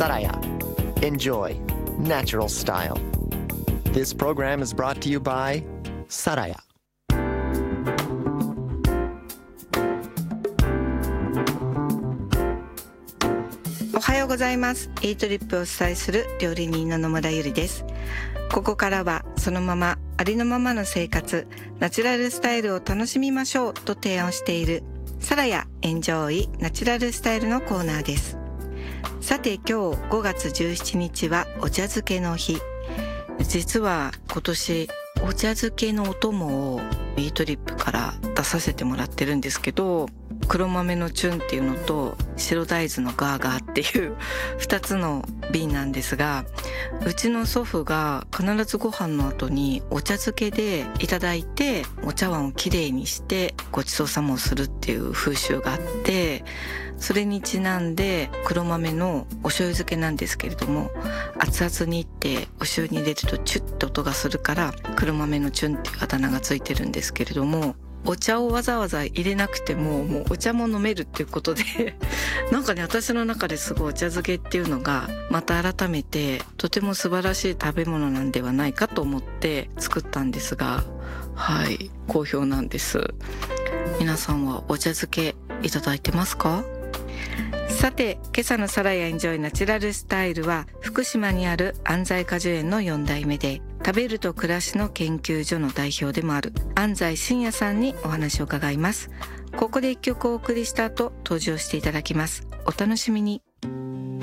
Saraya. Enjoy natural style. This program is brought to you by Saraya. おはようございます。イートリップをお伝えする料理人の野村ゆりです。ここからはそのままありのままの生活、ナチュラルスタイルを楽しみましょうと提案しているサラヤエンジョイナチュラルスタイルのコーナーです。さて今日5月17日はお茶漬けの日。実は今年お茶漬けのお供をイートリップから出させてもらってるんですけど、黒豆のチュンっていうのと白大豆のガーガーっていう2つの瓶なんですが、うちの祖父が必ずご飯の後にお茶漬けでいただいてお茶碗をきれいにしてごちそうさまをするっていう風習があって、それにちなんで黒豆のお醤油漬けなんですけれども、熱々にいってお醤油に入れるとチュッと音がするから黒豆のチュンっていうあだ名がついてるんですけれども、お茶をわざわざ入れなくてももうお茶も飲めるっていうことでなんかね、私の中ですごいお茶漬けっていうのがまた改めてとても素晴らしい食べ物なんではないかと思って作ったんですが、はい、好評なんです。皆さんはお茶漬けいただいてますか？さて今朝のサラヤエンジョイナチュラルスタイルは福島にある安西果樹園の4代目で食べると暮らしの研究所の代表でもある安西真也さんにお話を伺います。ここで一曲お送りした後登場していただきます。お楽しみに。